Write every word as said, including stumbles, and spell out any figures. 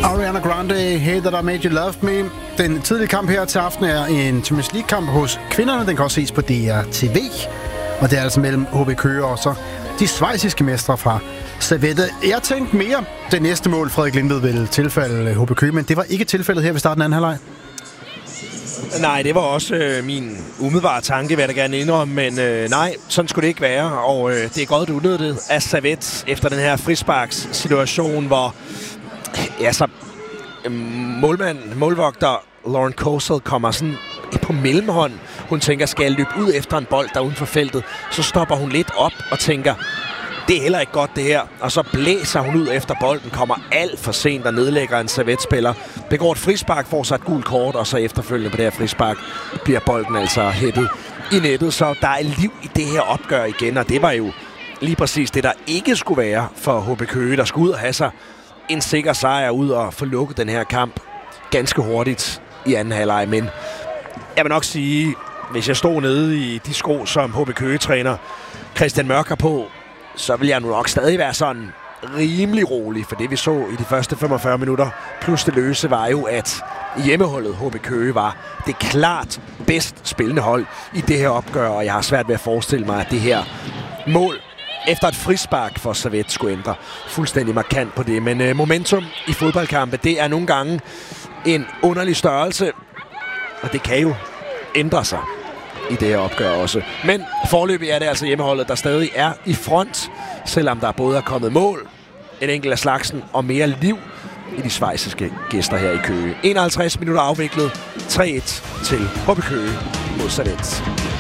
Ariana Grande, Hey That I Made You Love Me. Den tidlige kamp her til aften er en Champions League-kamp hos kvinderne. Den kan også ses på D R T V. Og det er altså mellem H B Køge og så de schweiziske mestre fra Servette. Jeg tænkte mere det næste mål, Frederik Lindved, ville tilfælde H B Køge, men det var ikke tilfældet her ved starten af anden halvleg. Nej, det var også øh, min umiddelbare tanke, vil jeg da gerne indrømme, men øh, nej, sådan skulle det ikke være, og øh, det er godt udnyttet af Servette efter den her frisparkssituation, hvor ja, så, øh, målmand, målvogter Lauren Kosel kommer sådan på mellemhånd. Hun tænker, skal jeg løbe ud efter en bold der uden for feltet? Så stopper hun lidt op og tænker, det er heller ikke godt det her. Og så blæser hun ud efter bolden, kommer alt for sent og nedlægger en Servette-spiller. Begår et frispark, får sig et gult kort, og så efterfølgende på det her frispark bliver bolden altså hættet i nettet. Så der er liv i det her opgør igen, og det var jo lige præcis det, der ikke skulle være for H B Køge, der skulle ud og have sig en sikker sejr ud og få lukket den her kamp ganske hurtigt i anden halvleg. Men jeg vil nok sige, hvis jeg stod nede i de sko, som H B Køge-træner Christian Mørk har på, så vil jeg nu nok stadig være sådan rimelig rolig, for det vi så i de første femogfyrre minutter, plus det løse, var jo, at hjemmeholdet H B Køge var det klart bedst spillende hold i det her opgør, og jeg har svært ved at forestille mig, at det her mål efter et frispark for Servette skulle ændre fuldstændig markant på det. Men øh, momentum i fodboldkampe, det er nogle gange en underlig størrelse, og det kan jo ændre sig i det her opgør også. Men foreløbig er det altså hjemmeholdet, der stadig er i front, selvom der både er kommet mål, en enkelt af slagsen og mere liv i de schweiziske gæster her i Køge. enoghalvtreds minutter afviklet, tre et til H B Køge mod Servette.